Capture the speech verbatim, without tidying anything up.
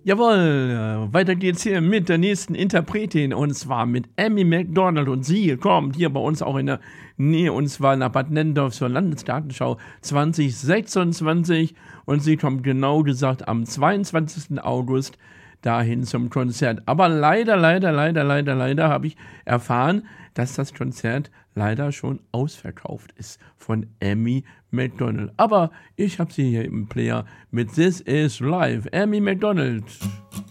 Jawohl, äh, weiter geht's hier mit der nächsten Interpretin und zwar mit Amy Macdonald und sie kommt hier bei uns auch in der Nähe und zwar nach Bad Nennendorf zur Landesgartenschau zwanzig sechsundzwanzig und sie kommt genau gesagt am zweiundzwanzigsten August dahin zum Konzert. Aber leider, leider, leider, leider, leider habe ich erfahren, dass das Konzert leider schon ausverkauft ist von Amy Macdonald. Aber ich habe sie hier im Player mit This Is Live. Amy Macdonald.